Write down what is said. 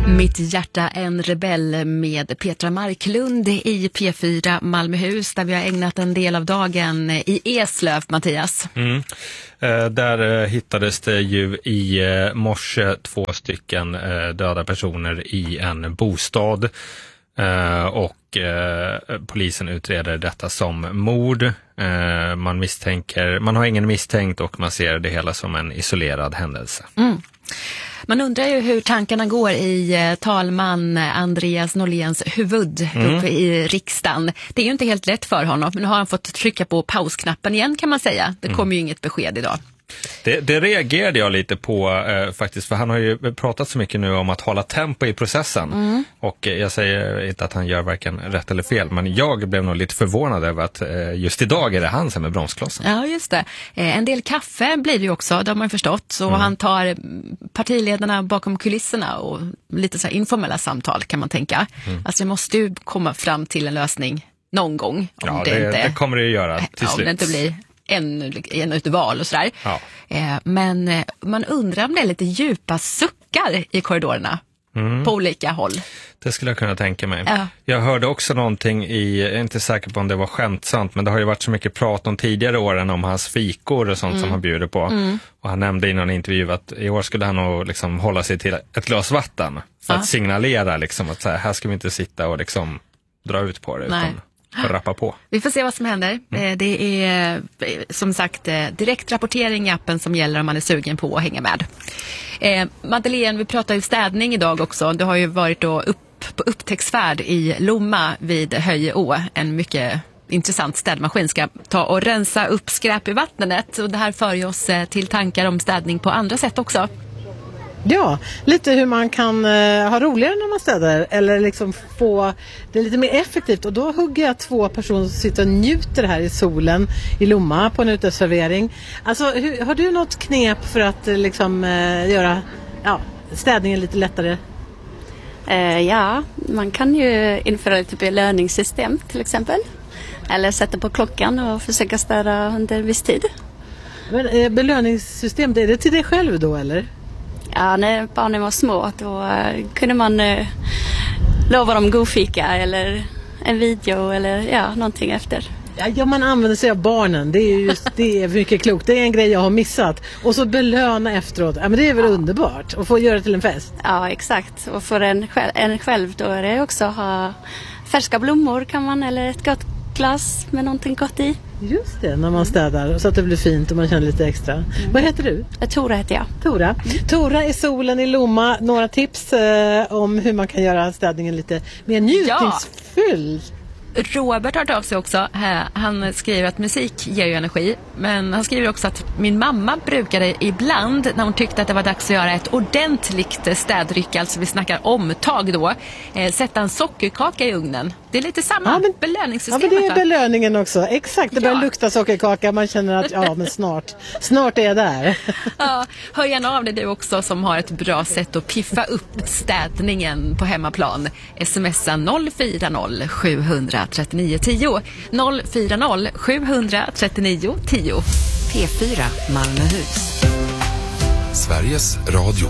Mitt hjärta en rebell med Petra Marklund i P4 Malmöhus, där vi har ägnat en del av dagen i Eslöv, Mattias. Där hittades det ju i morse 2 stycken döda personer i en bostad och polisen utreder detta som mord. Man har ingen misstänkt och man ser det hela som en isolerad händelse. Man undrar ju hur tankarna går i talman Andreas Norléns huvud uppe i riksdagen. Det är ju inte helt lätt för honom, men nu har han fått trycka på pausknappen igen, kan man säga. Det kommer ju inget besked idag. Det reagerade jag lite på faktiskt, för han har ju pratat så mycket nu om att hålla tempo i processen. Och jag säger inte att han gör varken rätt eller fel, men jag blev nog lite förvånad över att just idag är det han som är bromsklossen. Ja, just det. En del kaffe blir det ju också, det har man förstått. Så han tar partiledarna bakom kulisserna och lite så här informella samtal, kan man tänka. Alltså det måste ju komma fram till en lösning någon gång. Om det kommer det ju göra till slut. Om det inte blir en val och sådär. Ja. Men man undrar om det är lite djupa suckar i korridorerna på olika håll. Det skulle jag kunna tänka mig. Ja. Jag hörde också någonting jag är inte säker på om det var skämtsamt, men det har ju varit så mycket prat om tidigare åren om hans fikor och sånt som han bjuder på. Och han nämnde i någon intervju att i år skulle han nog liksom hålla sig till ett glas vatten för att signalera liksom att så här ska vi inte sitta och liksom dra ut på det. Nej. Utan rappa på. Vi får se vad som händer. Det är som sagt direkt rapportering i appen som gäller om man är sugen på att hänga med. Madeleine, vi pratar ju städning idag också. Du har ju varit då på upptäcktsfärd i Lomma vid Höjeå. En mycket intressant städmaskin ska ta och rensa upp skräp i vattnet. Och det här för ju oss till tankar om städning på andra sätt också. Ja, lite hur man kan ha roligare när man städar eller liksom få det lite mer effektivt. Och då hugger jag 2 personer som sitter och njuter här i solen i Lomma på en uteservering. Alltså, har du något knep för att liksom göra städningen lite lättare? Ja, man kan ju införa lite belöningssystem till exempel. Eller sätta på klockan och försöka städa under en viss tid. Men belöningssystem, är det till dig själv då eller? Ja, när barnen var små då kunde man lova dem godfika eller en video eller någonting efter. Ja, man använder sig av barnen. Det är mycket klokt. Det är en grej jag har missat. Och så belöna efteråt. Ja, men det är väl underbart att få göra det till en fest. Ja, exakt. Och för en själv då är det också ha färska blommor kan man, eller ett gott glas med någonting gott i. Just det, när man städar så att det blir fint och man känner lite extra. Vad heter du? Tora heter jag. Tora. Tora i solen i Lomma. Några tips om hur man kan göra städningen lite mer njutningsfull. Robert har tagit av sig också. Han skriver att musik ger ju energi. Men han skriver också att min mamma brukade ibland, när hon tyckte att det var dags att göra ett ordentligt städryck, alltså vi snackar omtag då, sätta en sockerkaka i ugnen. Det är lite samma belöningssystemet. Ja, men det är belöningen också. Exakt, det börjar lukta sockerkaka. Man känner att men snart är jag där. Ja, hör gärna av dig du också som har ett bra sätt att piffa upp städningen på hemmaplan. Smsa 040 739 10 040 739 10. P4 Malmöhus. Sveriges Radio.